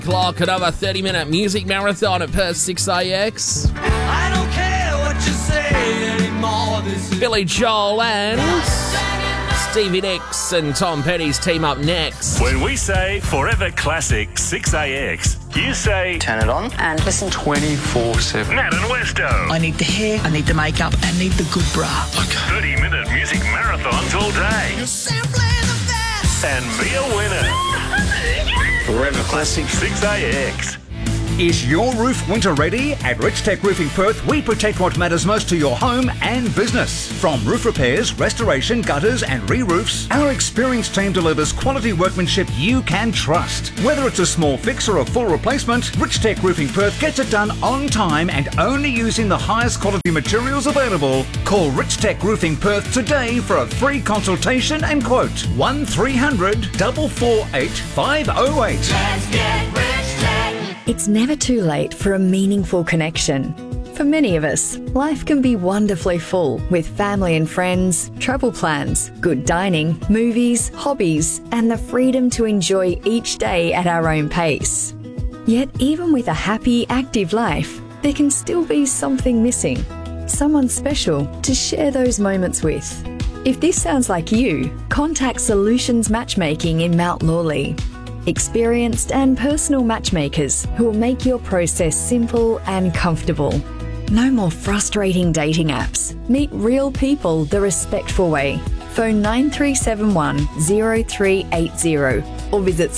Clock, another 30-minute music marathon at Perth 6AX. I don't care what you say anymore. This is Billy Joel and Stevie Nicks and Tom Petty's team up next. When we say Forever Classic 6AX, you say Turn it on and listen 24/7. Nat and Westo. I need the hair, I need the makeup, I need the good bra. 30-minute music marathons all day. You're simply the best. And be a winner. Forever Classic. 6AX. Is your roof winter ready? At Rich Tech Roofing Perth, we protect what matters most to your home and business. From roof repairs, restoration, gutters and re-roofs, our experienced team delivers quality workmanship you can trust. Whether it's a small fix or a full replacement, Rich Tech Roofing Perth gets it done on time and only using the highest quality materials available. Call Rich Tech Roofing Perth today for a free consultation and quote. 1300 448 508. Let's get Rich Tech. It's never too late for a meaningful connection. For many of us, life can be wonderfully full with family and friends, travel plans, good dining, movies, hobbies, and the freedom to enjoy each day at our own pace. Yet even with a happy, active life, there can still be something missing. Someone special to share those moments with. If this sounds like you, contact Solutions Matchmaking in Mount Lawley. Experienced and personal matchmakers who will make your process simple and comfortable. No more frustrating dating apps. Meet real people the respectful way. Phone 9371 0380 or visit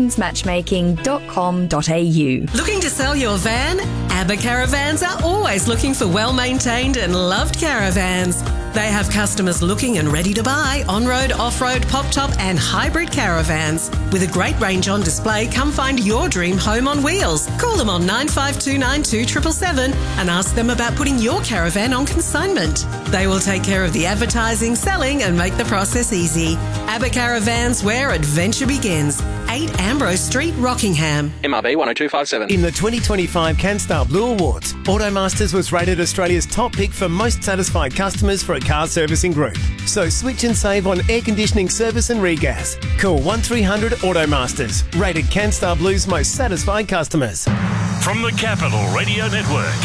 solutionsmatchmaking.com.au. Looking to sell your van? ABBA Caravans are always looking for well-maintained and loved caravans. They have customers looking and ready to buy on-road, off-road, pop-top and hybrid caravans. With a great range on display, come find your dream home on wheels. Call them on 95292777 and ask them about putting your caravan on consignment. They will take care of the advertising, selling and make the process easy. ABBA Caravans, where adventure begins. 8 Ambrose Street, Rockingham. MRB 10257. In the 2025 CanStar Blue Awards, Automasters was rated Australia's top pick for most satisfied customers for a car servicing group. So switch and save on air conditioning service and regas. Call 1300 Automasters, rated CanStar Blue's most satisfied customers. From the Capital Radio Network.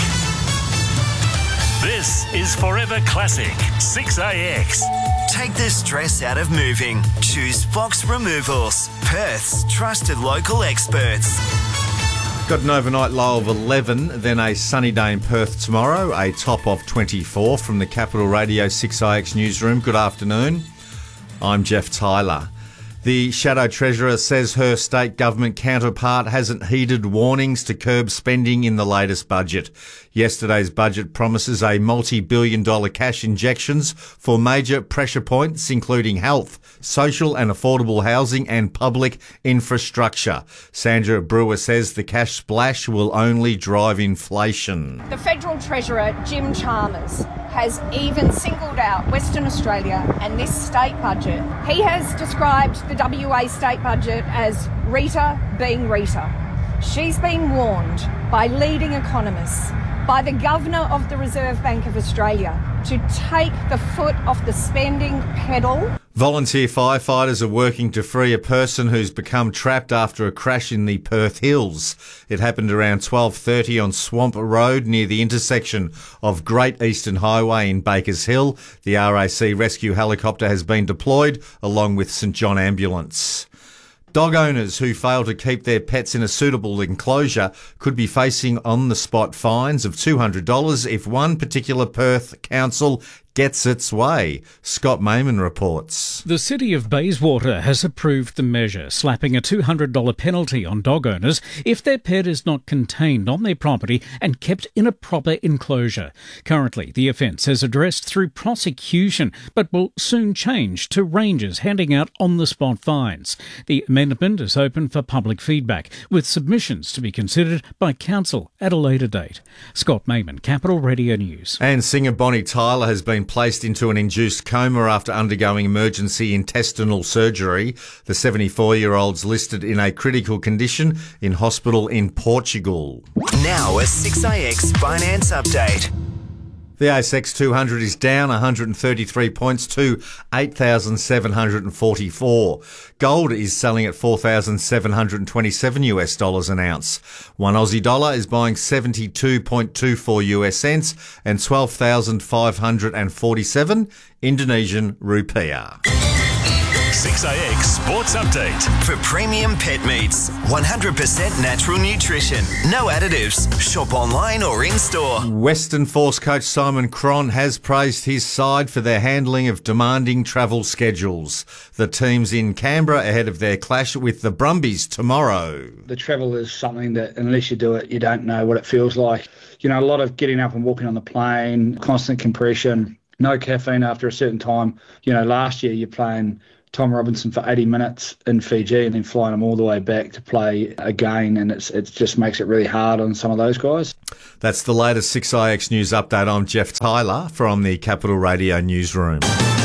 This is Forever Classic 6AX. Take the stress out of moving. Choose Fox Removals, Perth's trusted local experts. Got an overnight low of 11, then a sunny day in Perth tomorrow, a top of 24 from the Capital Radio 6IX newsroom. Good afternoon. I'm Jeff Tyler. The Shadow Treasurer says her state government counterpart hasn't heeded warnings to curb spending in the latest budget. Yesterday's budget promises a multi-billion-dollar cash injections for major pressure points, including health, social and affordable housing and public infrastructure. Sandra Brewer says the cash splash will only drive inflation. The Federal Treasurer, Jim Chalmers, has even singled out Western Australia and this state budget. He has described the WA state budget as Rita being Rita. She's been warned by leading economists, by the Governor of the Reserve Bank of Australia, to take the foot off the spending pedal. Volunteer firefighters are working to free a person who's become trapped after a crash in the Perth Hills. It happened around 12:30 on Swamp Road near the intersection of Great Eastern Highway in Bakers Hill. The RAC rescue helicopter has been deployed along with St John Ambulance. Dog owners who fail to keep their pets in a suitable enclosure could be facing on-the-spot fines of $200 if one particular Perth council gets its way. Scott Mayman reports. The City of Bayswater has approved the measure, slapping a $200 penalty on dog owners if their pet is not contained on their property and kept in a proper enclosure. Currently, the offence is addressed through prosecution, but will soon change to rangers handing out on-the-spot fines. The amendment is open for public feedback, with submissions to be considered by council at a later date. Scott Mayman, Capital Radio News. And singer Bonnie Tyler has been placed into an induced coma after undergoing emergency intestinal surgery. The 74-year-old's listed in a critical condition in hospital in Portugal. Now a 6AX finance update. The ASX 200 is down 133 points to 8,744. Gold is selling at $4,727 an ounce. One Aussie dollar is buying 72.24 US cents and 12,547 Indonesian rupiah. 6AX Sports Update. For premium pet meats, 100% natural nutrition, no additives. Shop online or in-store. Western Force coach Simon Cron has praised his side for their handling of demanding travel schedules. The team's in Canberra ahead of their clash with the Brumbies tomorrow. The travel is something that unless you do it, you don't know what it feels like. You know, a lot of getting up and walking on the plane, constant compression, no caffeine after a certain time. You know, last year you're playing Tom Robinson for 80 minutes in Fiji and then flying him all the way back to play again, and it just makes it really hard on some of those guys. That's the latest 6IX News Update. I'm Jeff Tyler from the Capital Radio Newsroom.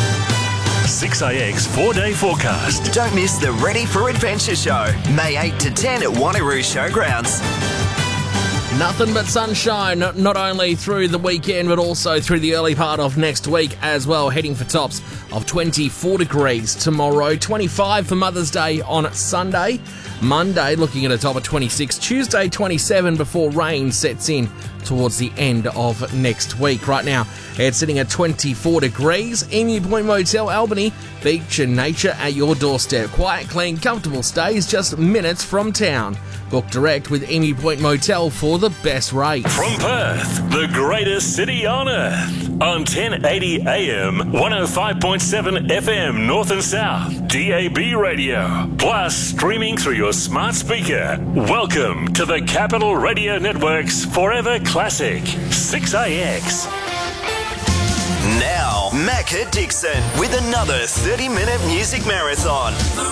6AX 4-day forecast. Don't miss the Ready for Adventure show, May 8 to 10 at Wanneroo Showgrounds. Nothing but sunshine, not only through the weekend, but also through the early part of next week as well, heading for tops of 24 degrees tomorrow, 25 for Mother's Day on Sunday, Monday looking at a top of 26, Tuesday 27 before rain sets in towards the end of next week. Right now, it's sitting at 24 degrees. Emu Point Motel, Albany, beach and nature at your doorstep. Quiet, clean, comfortable stays just minutes from town. Book direct with Emu Point Motel for the best rates. From Perth, the greatest city on earth, on 1080 AM, 105.7 FM North and South, DAB radio, plus streaming through your smart speaker. Welcome to the Capital Radio Network's Forever Classic, 6AX. Now, Macca Dixon with another 30-minute music marathon.